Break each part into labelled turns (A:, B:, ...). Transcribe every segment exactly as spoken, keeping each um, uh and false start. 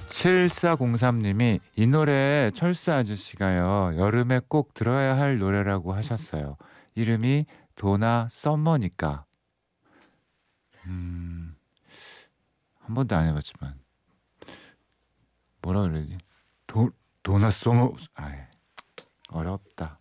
A: 칠사공삼님이 이 노래 철수 아저씨가요 여름에 꼭 들어야 할 노래라고 하셨어요. 이름이 도나 썸머니까. 음, 한 번도 안 해봤지만 뭐라 그래야지? 도 도나 썸머. 아, 어렵다.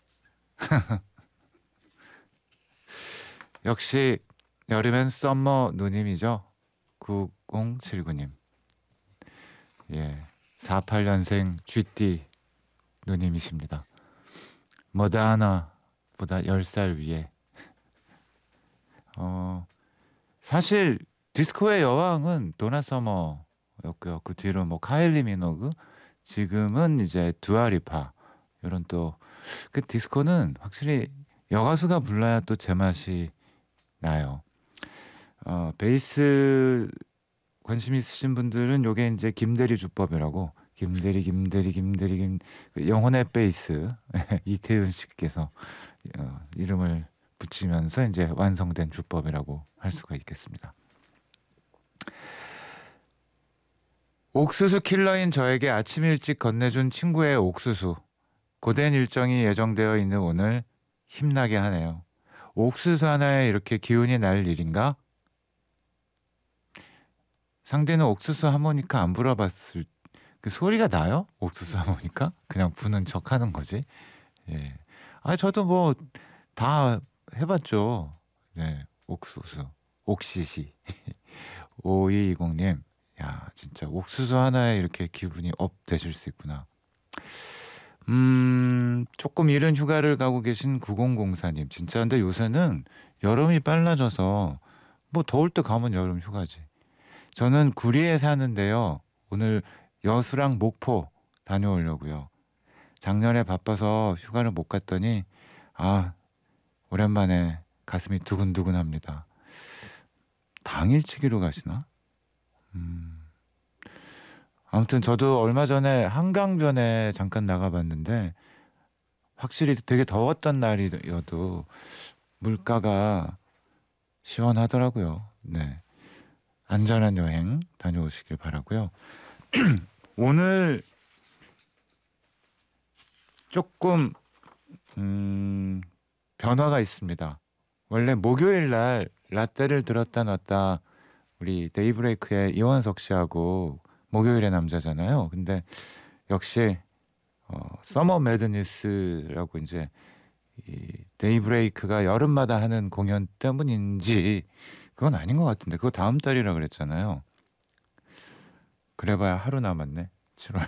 A: 역시 여름엔 썸머 누님이죠. 구공칠구님. 예, 사팔년생 쥐띠 누님이십니다. 머다나보다 열 살 위에. 어, 사실 디스코의 여왕은 도나 서머였고요. 그 뒤로 뭐 카일리 미노그, 지금은 이제 두아리파. 이런 또 그 디스코는 확실히 여가수가 불러야 또 제맛이 나요. 어, 베이스 관심 있으신 분들은 요게 이제 김대리 주법이라고, 김대리 김대리 김대리 김 영혼의 베이스 이태윤 씨께서 어, 이름을 붙이면서 이제 완성된 주법이라고 할 수가 있겠습니다. 옥수수 킬러인 저에게 아침 일찍 건네준 친구의 옥수수. 고된 일정이 예정되어 있는 오늘 힘나게 하네요. 옥수수 하나에 이렇게 기운이 날 일인가? 상대는 옥수수 하모니카 안 불어봤을 그 소리가 나요? 옥수수 하모니카? 그냥 부는 척 하는 거지. 예. 아, 저도 뭐 다 해봤죠. 네, 옥수수, 옥시시. 오이이공님, 야, 진짜 옥수수 하나에 이렇게 기분이 업 되실 수 있구나. 음, 조금 이른 휴가를 가고 계신 구공공사님, 진짜 근데 요새는 여름이 빨라져서 뭐 더울 때 가면 여름 휴가지. 저는 구리에 사는데요. 오늘 여수랑 목포 다녀오려고요. 작년에 바빠서 휴가를 못 갔더니 아, 오랜만에 가슴이 두근두근합니다. 당일치기로 가시나? 음. 아무튼 저도 얼마 전에 한강변에 잠깐 나가봤는데 확실히 되게 더웠던 날이어도 물가가 시원하더라고요. 네, 안전한 여행 다녀오시길 바라고요. 오늘 조금 음, 변화가 있습니다. 원래 목요일 날 라떼를 들었다 놨다 우리 데이브레이크의 이원석 씨하고 목요일의 남자잖아요. 근데 역시 어, 서머 매드니스라고 이제 이 데이브레이크가 여름마다 하는 공연 때문인지 그건 아닌 것 같은데 그거 다음 달이라 그랬잖아요. 그래봐야 하루 남았네. 칠월.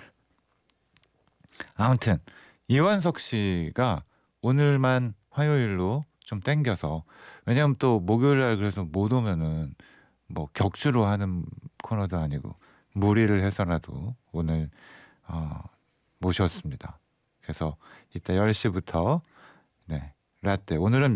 A: 아무튼 이원석 씨가 오늘만 화요일로 좀 땡겨서, 왜냐면 또 목요일 날 그래서 못 오면은 뭐 격주로 하는 코너도 아니고 무리를 해서라도 오늘 어, 모셨습니다. 그래서 이따 열 시부터 네, 라떼 오늘은